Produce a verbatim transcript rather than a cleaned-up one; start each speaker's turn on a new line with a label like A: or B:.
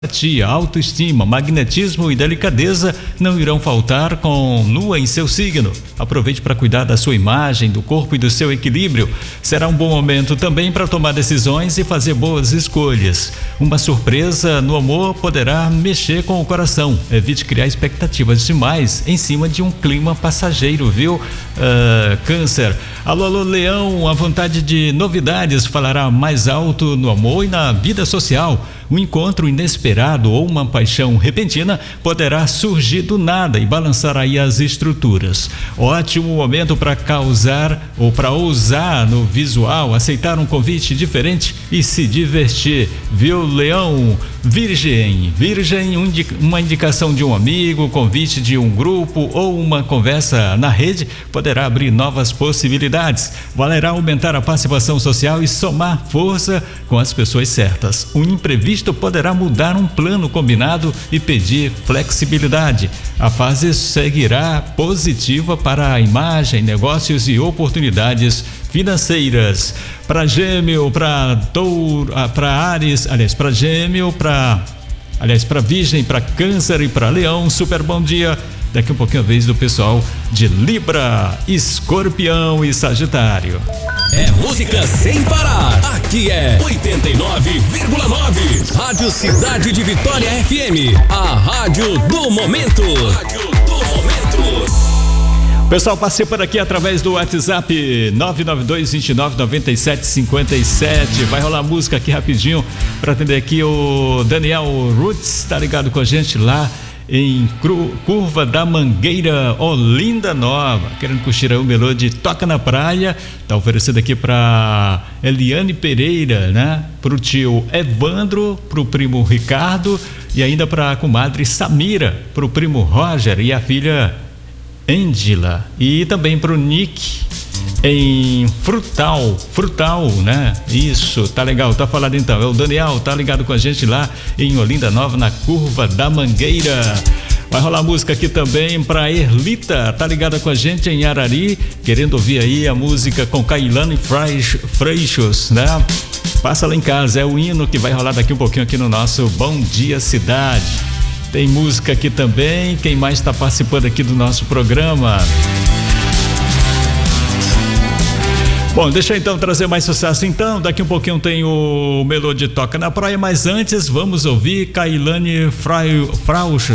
A: Tia, autoestima, magnetismo e delicadeza não irão faltar com Lua em seu signo. Aproveite para cuidar da sua imagem, do corpo e do seu equilíbrio. Será um bom momento também para tomar decisões e fazer boas escolhas. Uma surpresa no amor poderá mexer com o coração. Evite criar expectativas demais em cima de um clima passageiro, viu? Uh, câncer. Alô, alô, Leão, a vontade de novidades falará mais alto no amor e na vida social. Um encontro inesperado ou uma paixão repentina poderá surgir do nada e balançar aí as estruturas. Ótimo momento para causar ou para ousar no visual, aceitar um convite diferente e se divertir, viu, Leão? Virgem, Virgem, uma indicação de um amigo, convite de um grupo ou uma conversa na rede poderá abrir novas possibilidades. Valerá aumentar a participação social e somar força com as pessoas certas. Um imprevisto poderá mudar um plano combinado e pedir flexibilidade. A fase seguirá positiva para a imagem, negócios e oportunidades financeiras. Para Gêmeo, para Touro, para Áries, aliás, para Gêmeo, para aliás, para Virgem, para Câncer e para Leão, super bom dia. Daqui a pouquinho a vez do pessoal de Libra, Escorpião e Sagitário.
B: É música sem parar. Aqui é oitenta e nove vírgula nove. Rádio Cidade de Vitória F M. A rádio do momento. Rádio do momento.
A: Pessoal, participa aqui através do WhatsApp nove nove dois, dois nove, nove sete cinco sete. Vai rolar música aqui rapidinho para atender aqui o Daniel Roots, tá ligado com a gente lá em Cru, Curva da Mangueira, Olinda Nova, querendo curtir aí o melô de Toca na Praia. Tá oferecendo aqui para Eliane Pereira, né? Pro tio Evandro, pro primo Ricardo e ainda para a comadre Samira, pro primo Roger e a filha Angela, e também pro Nick em Frutal, Frutal, né? Isso, tá legal, tá falado então. É o Daniel, tá ligado com a gente lá em Olinda Nova, na Curva da Mangueira. Vai rolar música aqui também pra Erlita, tá ligada com a gente em Arari, querendo ouvir aí a música com Kailane Freixos, né? Passa lá em casa, é o hino que vai rolar daqui um pouquinho aqui no nosso Bom Dia Cidade. Tem música aqui também, quem mais está participando aqui do nosso programa? Bom, deixa eu então trazer mais sucesso então, daqui um pouquinho tem o Melô de Toca na Praia, mas antes vamos ouvir Kailane Freixos.